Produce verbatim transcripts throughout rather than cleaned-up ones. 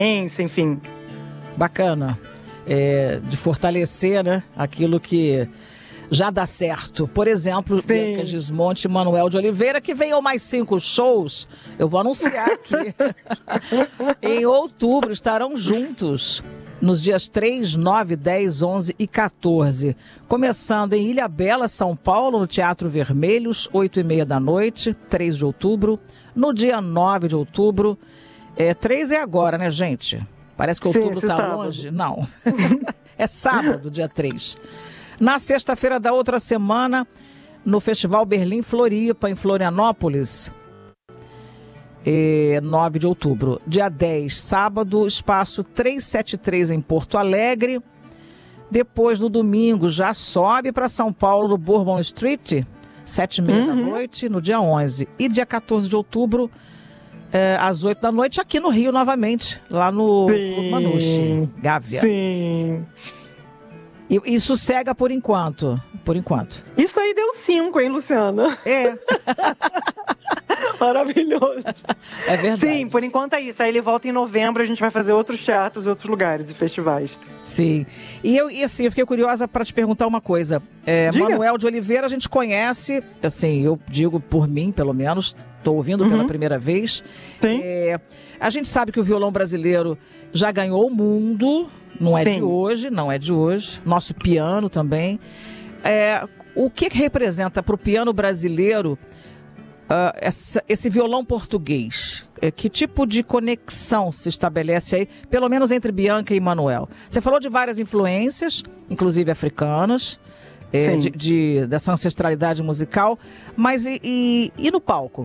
enfim. Bacana. É, de fortalecer, né, aquilo que já dá certo. Por exemplo, Bianca Gismonti e Manuel de Oliveira, que venham mais cinco shows. Eu vou anunciar aqui. Em outubro estarão juntos nos dias três, nove, dez, onze e quatorze. Começando em Ilhabela, São Paulo, no Teatro Vermelhos, oito e meia da noite, três de outubro. No dia nove de outubro, é, três é agora, né, gente? Parece que outubro está longe. Não. É sábado, dia três. Na sexta-feira da outra semana, no Festival Berlim Floripa, em Florianópolis, é, nove de outubro. Dia dez, sábado, espaço trezentos e setenta e três em Porto Alegre. Depois, no domingo, já sobe para São Paulo, no Bourbon Street, sete e meia uhum. da noite, no dia onze. E dia quatorze de outubro, É, às oito da noite, aqui no Rio, novamente, lá no Manuche, Gávea. Sim. E, e sossega por enquanto, por enquanto. Isso aí deu cinco, hein, Luciana? É. Maravilhoso. É verdade. Sim, por enquanto é isso. Aí ele volta em novembro, a gente vai fazer outros teatros, outros lugares e festivais. Sim. E, eu, e assim, eu fiquei curiosa para te perguntar uma coisa. É, Manuel de Oliveira a gente conhece, assim, eu digo por mim, pelo menos, estou ouvindo uhum. pela primeira vez. Sim. É, a gente sabe que o violão brasileiro já ganhou o mundo, não é Sim. de hoje, não é de hoje. Nosso piano também. É, o que representa para o piano brasileiro Uh, essa, esse violão português? Que tipo de conexão se estabelece aí, pelo menos entre Bianca e Manuel? Você falou de várias influências, inclusive africanas, é, de, de, dessa ancestralidade musical, mas e, e, e no palco?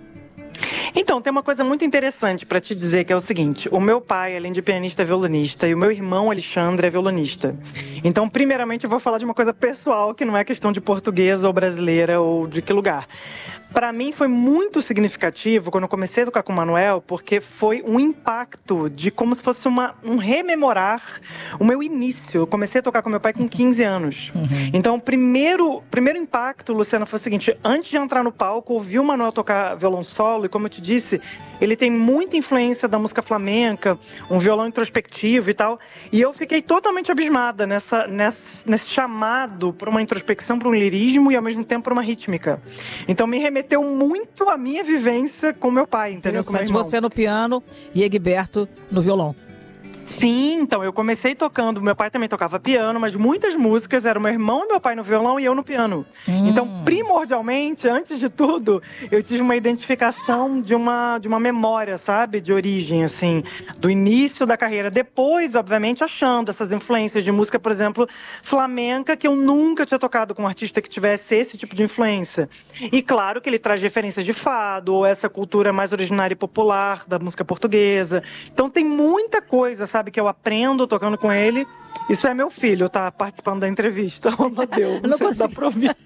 Então, tem uma coisa muito interessante para te dizer, que é o seguinte: o meu pai, além de pianista, é violonista, e o meu irmão, Alexandre, é violonista. Então, primeiramente, eu vou falar de uma coisa pessoal, que não é questão de portuguesa ou brasileira ou de que lugar. Para mim foi muito significativo quando eu comecei a tocar com o Manuel, porque foi um impacto de como se fosse uma, um rememorar o meu início. Eu comecei a tocar com meu pai com quinze anos. Uhum. Então, o primeiro, primeiro impacto, Luciana, foi o seguinte: antes de entrar no palco, ouvir o Manuel tocar violão solo, e como eu te disse, ele tem muita influência da música flamenca, um violão introspectivo e tal, e eu fiquei totalmente abismada nessa, nessa, nesse chamado para uma introspecção, para um lirismo e ao mesmo tempo para uma rítmica. Então me remeteu muito à minha vivência com meu pai, entendeu? Com meu irmão. Você no piano e Egberto no violão. Sim, então, eu comecei tocando, meu pai também tocava piano, mas muitas músicas eram meu irmão e meu pai no violão e eu no piano. Hum. Então, primordialmente, antes de tudo, eu tive uma identificação de uma, de uma memória, sabe? De origem, assim, do início da carreira. Depois, obviamente, achando essas influências de música, por exemplo, flamenca, que eu nunca tinha tocado com um artista que tivesse esse tipo de influência. E claro que ele traz referências de fado, ou essa cultura mais originária e popular da música portuguesa. Então, tem muita coisa, sabe, que eu aprendo tocando com ele. Isso é meu filho, tá participando da entrevista. Oh, meu Deus, não, não sei se dá pra ouvir.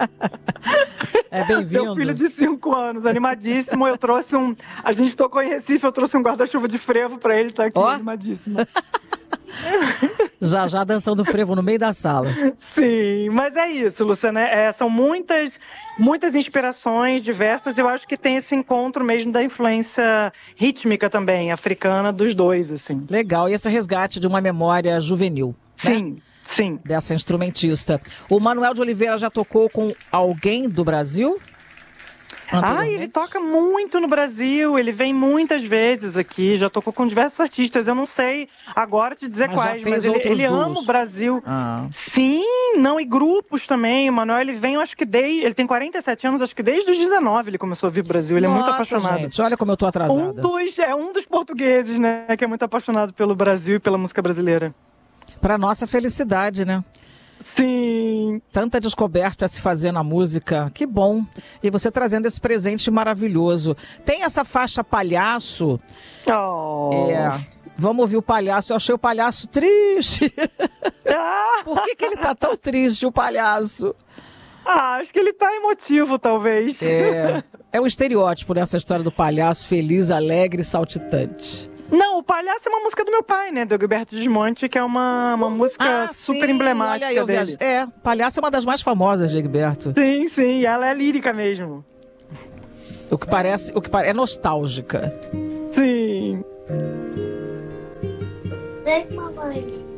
É bem-vindo. Meu filho de cinco anos, animadíssimo. Eu trouxe um... A gente tocou em Recife, eu trouxe um guarda-chuva de frevo pra ele, tá aqui, oh. animadíssimo. Já, já dançando frevo no meio da sala. Sim, mas é isso, Luciana. É, são muitas, muitas inspirações diversas. Eu acho que tem esse encontro mesmo da influência rítmica também, africana, dos dois, assim. Legal, e esse resgate de uma memória juvenil. Sim, né? Sim. Dessa instrumentista. O Manuel de Oliveira já tocou com alguém do Brasil? Ah, ele toca muito no Brasil, ele vem muitas vezes aqui, já tocou com diversos artistas, eu não sei agora te dizer mas quais, mas ele, ele ama o Brasil. Ah. Sim, não, e grupos também. O Manuel, ele vem, eu acho que desde, ele tem quarenta e sete anos, acho que desde os dezenove ele começou a vir pro Brasil, ele Nossa, é muito apaixonado. Gente, olha como eu tô atrasada. Um dos, é um dos portugueses, né, que é muito apaixonado pelo Brasil e pela música brasileira. Para nossa felicidade, né? Sim. Tanta descoberta a se fazer na música, que bom. E você trazendo esse presente maravilhoso. Tem essa faixa Palhaço. Oh. É, vamos ouvir o Palhaço. Eu achei o Palhaço triste. Ah. Por que que ele tá tão triste, o Palhaço? Ah, acho que ele tá emotivo, talvez. É, é um estereótipo nessa história do palhaço feliz, alegre, saltitante. Não, o Palhaço é uma música do meu pai, né? Do Egberto Gismonti, que é uma, uma música ah, super sim, emblemática olha aí, dele. Viajo. É, Palhaço é uma das mais famosas de Egberto. Sim, sim, ela é lírica mesmo. O que parece, o que parece é nostálgica. Sim. Vem, mamãe.